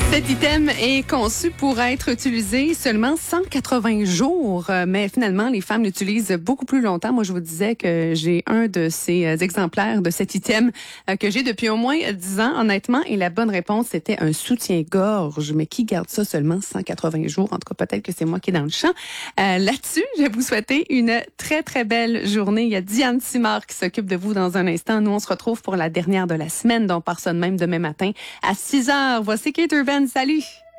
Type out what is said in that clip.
Cet item est conçu pour être utilisé seulement 180 jours, mais finalement, les femmes l'utilisent beaucoup plus longtemps. Moi, je vous disais que j'ai un de ces exemplaires de cet item que j'ai depuis au moins 10 ans, honnêtement. Et la bonne réponse, c'était un soutien-gorge. Mais qui garde ça seulement 180 jours? En tout cas, peut-être que c'est moi qui est dans le champ. Là-dessus, je vais vous souhaiter une très, très belle journée. Il y a Diane Simard qui s'occupe de vous dans un instant. Nous, on se retrouve pour la dernière de la semaine, donc par ça de même demain matin à 6 heures. Voici Kate Urban. Salut!